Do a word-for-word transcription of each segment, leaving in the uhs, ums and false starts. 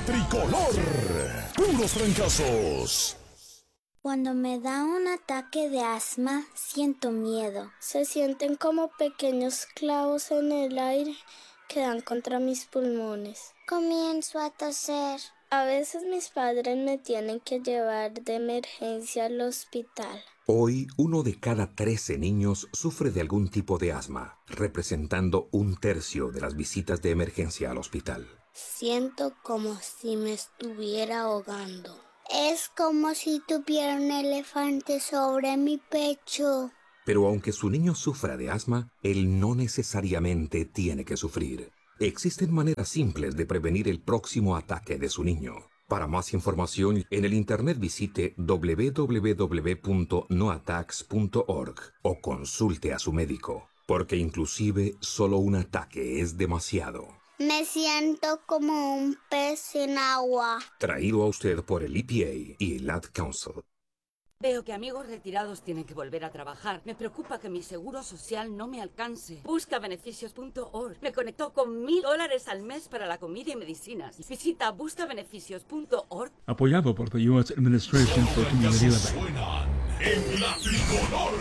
tricolor. Puros fracasos. Cuando me da un ataque de asma, siento miedo. Se sienten como pequeños clavos en el aire que dan contra mis pulmones. Comienzo a toser. A veces mis padres me tienen que llevar de emergencia al hospital. Hoy, uno de cada trece niños sufre de algún tipo de asma, representando un tercio de las visitas de emergencia al hospital. Siento como si me estuviera ahogando. Es como si tuviera un elefante sobre mi pecho. Pero aunque su niño sufra de asma, él no necesariamente tiene que sufrir. Existen maneras simples de prevenir el próximo ataque de su niño. Para más información, en el internet visite doble u doble u doble u punto no attacks punto org o consulte a su médico, porque inclusive solo un ataque es demasiado. Me siento como un pez en agua. Traído a usted por el E P A y el Ad Council. Veo que amigos retirados tienen que volver a trabajar. Me preocupa que mi seguro social no me alcance. Busca beneficios punto org. Me conectó con mil dólares al mes para la comida y medicinas. Visita busca beneficios punto org. Apoyado por the U S Administration for Community Living. Suenan en la tricolor.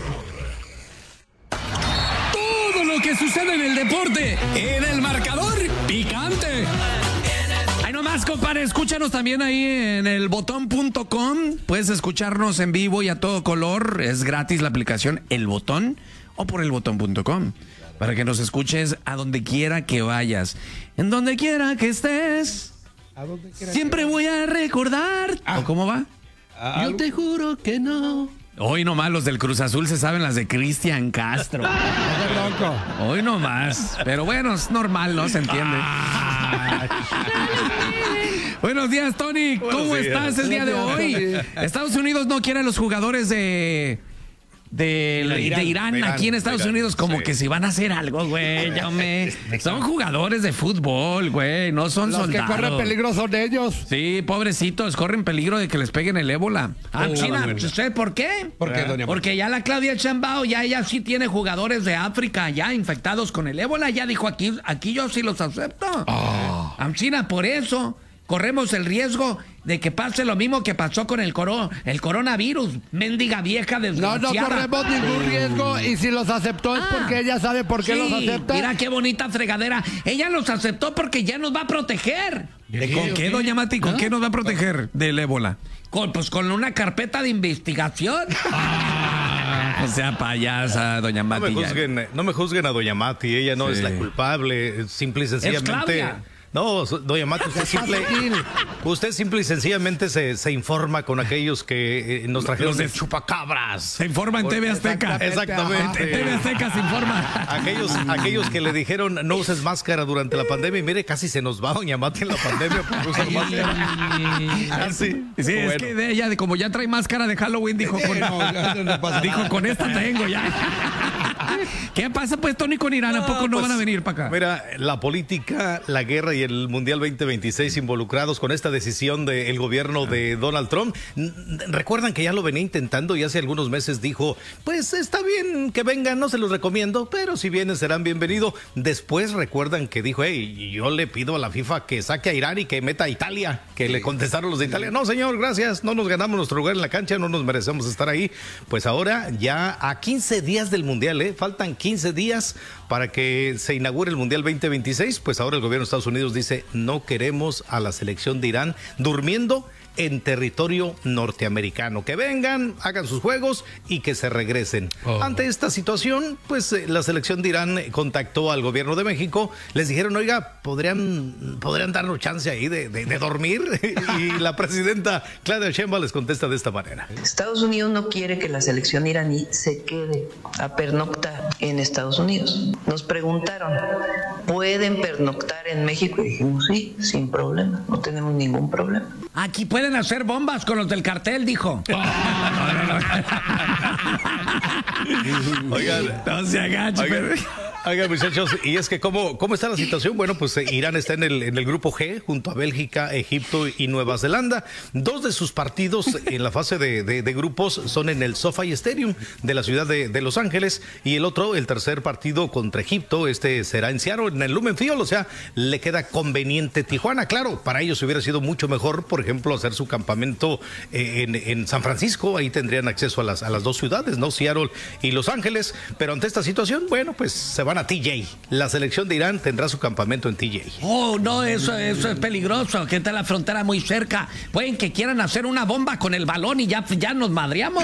Todo lo que sucede en el deporte, en el marcador picante. Ahí nomás, compadre, escúchanos también ahí en el botón punto com. Puedes escucharnos en vivo y a todo color. Es gratis la aplicación El Botón o por el botón punto com. Para que nos escuches a donde quiera que vayas. En donde quiera que estés. ¿A dónde quiera Siempre que voy a recordar. Ah. ¿O cómo va? Ah, Yo te juro que no. Hoy nomás los del Cruz Azul se saben las de Cristian Castro. loco. Hoy nomás. Pero bueno, es normal, ¿no? Se entiende. Buenos días, Tony. ¿Cómo Buenos días. estás el día de Buenos hoy? días. Estados Unidos no quiere a los jugadores de... De, de Irán, de Irán, de Irán, aquí en Estados de Irán, Unidos, como sí. que si van a hacer algo, güey. Ya me... Son jugadores de fútbol, güey. No son Los soldados. que corren peligro son ellos. Sí, pobrecitos, corren peligro de que les peguen el ébola. Ah, Oh, China, bueno. ¿usted por qué? ¿Por qué, doña Porque ya la Claudia Sheinbaum, ya ella sí tiene jugadores de África ya infectados con el ébola. Ya dijo, aquí, aquí yo sí los acepto. Oh. Ah, China, por eso corremos el riesgo de que pase lo mismo que pasó con el, coro, el coronavirus. Mendiga vieja No, no desgraciada. corremos ningún riesgo y si los aceptó es Ah. porque ella sabe por qué Sí, los acepta. mira qué bonita fregadera. Ella los aceptó porque ya nos va a proteger. ¿De ¿Con qué, qué, o qué? doña Mati? ¿Con ¿Ah? qué nos va a proteger del ébola? Con, pues con una carpeta de investigación. O sea, payasa, doña No Mati. me ya. juzguen, no me juzguen a doña Mati, ella no Sí. es la culpable, simple y sencillamente. Claudia. No, so- doña Mati, usted simple, usted simple y sencillamente se, se informa con aquellos que eh, nos trajeron Los de- de chupacabras. Se informa en T V Azteca. Exactamente. En T V Azteca se informa. Aquellos, aquellos que le dijeron no uses máscara durante la pandemia y mire, casi se nos va doña Mati en la pandemia por usar máscara. Ah, sí. Sí, es Bueno. que de ella, de como ya trae máscara de Halloween, dijo con, dijo, con esta tengo ya. ¿Qué pasa pues, Tony, con Irán? ¿A poco no pues, van a venir para acá? Mira, la política, la guerra y el Mundial veinte veintiséis involucrados con esta decisión del gobierno de Donald Trump. N- Recuerdan que ya lo venía intentando y hace algunos meses dijo, pues está bien que vengan, no se los recomiendo, pero si vienen serán bienvenidos. Después recuerdan que dijo, hey, yo le pido a la FIFA que saque a Irán y que meta a Italia, que le contestaron los de Italia, no señor, gracias, no nos ganamos nuestro lugar en la cancha, no nos merecemos estar ahí. Pues ahora ya a quince días del Mundial, ¿eh? Faltan quince días para que se inaugure el Mundial veinte veintiséis, pues ahora el gobierno de Estados Unidos dice, no queremos a la selección de Irán durmiendo en territorio norteamericano. Que vengan, hagan sus juegos y que se regresen. Oh. Ante esta situación, pues eh, la selección de Irán eh, contactó al gobierno de México, les dijeron, oiga, podrían, podrían darnos chance ahí de, de, de dormir. Y la presidenta Claudia Sheinbaum les contesta de esta manera. Estados Unidos no quiere que la selección iraní se quede a pernoctar en Estados Unidos. Nos preguntaron, ¿pueden pernoctar en México? Y dijimos, sí, sin problema, no tenemos ningún problema. Aquí pueden hacer bombas con los del cartel, dijo. No, no, no. Oigan, No se agache, Oigan, pero... Oigan, muchachos, y es que ¿cómo, cómo está la situación? Bueno, pues eh, Irán está en el, en el grupo G, junto a Bélgica, Egipto y Nueva Zelanda. Dos de sus partidos en la fase de, de, de grupos son en el SoFi Stadium de la ciudad de, de Los Ángeles, y el otro, el tercer partido contra Egipto, este será en Seattle, en el Lumen Field, o sea, le queda conveniente Tijuana. Claro, para ellos hubiera sido mucho mejor, por ejemplo, hacer su campamento eh, en, en San Francisco, ahí tendrían acceso a las, a las dos ciudades, ¿no? Seattle y Los Ángeles, pero ante esta situación, bueno, pues se van a T J. La selección de Irán tendrá su campamento en T J. Oh, no, eso, eso es peligroso, que está la frontera muy cerca. Pueden que quieran hacer una bomba con el balón y ya, ya nos madreamos.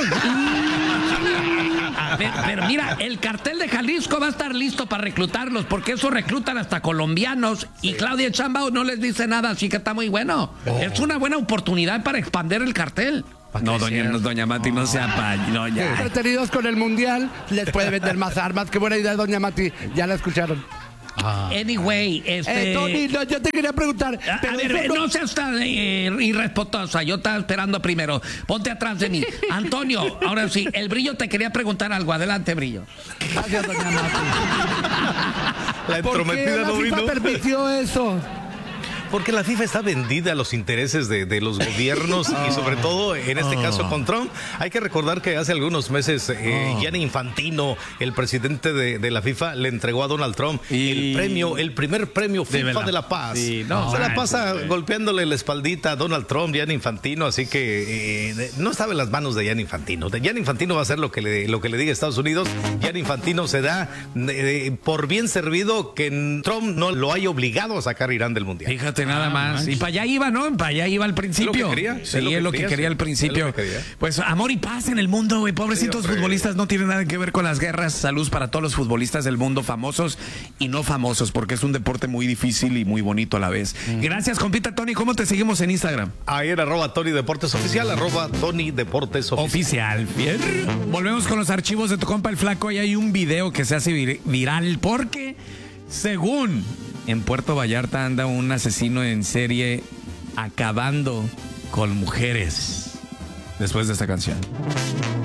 A ver, pero mira, el cartel de Jalisco va a estar listo para reclutarlos, porque eso reclutan hasta colombianos, y Claudia Sheinbaum no les dice nada, así que está muy bueno. Oh. Es una buena oportunidad para expandir el cartel. No, doña, no, doña Mati, no sea pa... No, ya. Entretenidos con el mundial, les puede vender más armas. Qué buena idea, doña Mati. Ya la escucharon. Ah. Anyway, este... Eh, Tony, no, yo te quería preguntar... A, a ver, no, no seas tan eh, irrespetuosa. Yo estaba esperando primero. Ponte atrás de mí. Antonio, ahora sí, el Brillo te quería preguntar algo. Adelante, Brillo. Gracias, doña Mati. La entrometida no vino. ¿Por qué la FIFA permitió eso? Porque la FIFA está vendida a los intereses de, de los gobiernos y sobre todo en este caso con Trump. Hay que recordar que hace algunos meses eh, Gianni Infantino, el presidente de, de la FIFA, le entregó a Donald Trump y... el premio, el primer premio FIFA de, de la Paz. Sí, no, se la pasa sí, sí. golpeándole la espaldita a Donald Trump, Gianni Infantino, así que eh, no estaba en las manos de Gianni Infantino. Gianni Infantino va a hacer lo que le, lo que le diga Estados Unidos. Gianni Infantino se da eh, por bien servido que Trump no lo haya obligado a sacar a Irán del Mundial. Fíjate nada más. Y para allá iba, ¿no? Para allá iba al principio. ¿Es lo que quería? Sí, es lo que, es lo que quería, quería al principio. Quería. Pues amor y paz en el mundo, güey. Pobrecitos sí, futbolistas, no tienen nada que ver con las guerras. Salud para todos los futbolistas del mundo, famosos y no famosos, porque es un deporte muy difícil y muy bonito a la vez. Mm. Gracias, compita Tony. ¿Cómo te seguimos en Instagram? Ahí en arroba Tony Deportes Oficial, arroba Tony Deportes Oficial. Oficial. Bien. Volvemos con los archivos de tu compa el Flaco. Y hay un video que se hace vir viral porque, según en Puerto Vallarta, anda un asesino en serie acabando con mujeres. Después de esta canción.